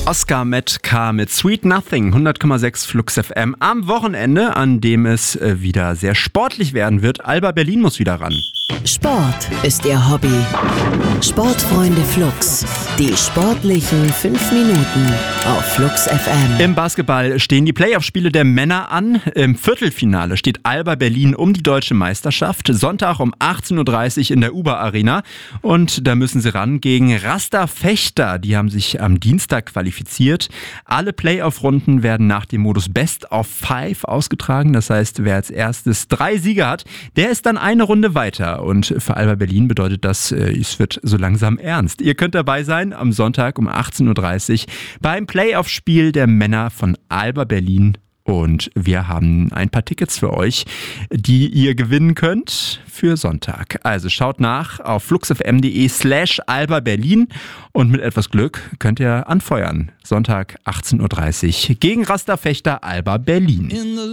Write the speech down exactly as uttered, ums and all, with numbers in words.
Oscar Metcalf mit Sweet Nothing, hundert Komma sechs Flux F M. Am Wochenende, an dem es wieder sehr sportlich werden wird. Alba Berlin muss wieder ran. Sport ist ihr Hobby. Sportfreunde Flux. Die sportlichen fünf Minuten auf Flux F M. Im Basketball stehen die Playoff-Spiele der Männer an. Im Viertelfinale steht Alba Berlin um die deutsche Meisterschaft. Sonntag um achtzehn Uhr dreißig in der Uber Arena. Und da müssen sie ran gegen Rasta Fechter. Die haben sich am Dienstag qualifiziert. Alle Playoff-Runden werden nach dem Modus Best of Five ausgetragen. Das heißt, wer als erstes drei Siege hat, der ist dann eine Runde weiter. Und für Alba Berlin bedeutet das, es wird so langsam ernst. Ihr könnt dabei sein am Sonntag um achtzehn Uhr dreißig beim Playoff-Spiel der Männer von Alba Berlin. Und wir haben ein paar Tickets für euch, die ihr gewinnen könnt für Sonntag. Also schaut nach auf fluxfm.de slash Alba Berlin und mit etwas Glück könnt ihr anfeuern. Sonntag achtzehn Uhr dreißig gegen Rasta Fechter Alba Berlin.